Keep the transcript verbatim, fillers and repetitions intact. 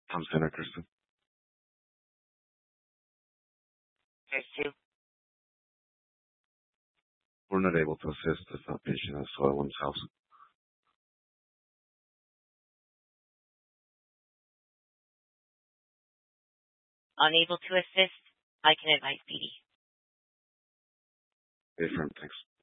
Tom Center, Kristen. There's two. We're not able to assist if that patient has soil themselves. Unable to assist, I can advise P D. Okay, firm. Thanks.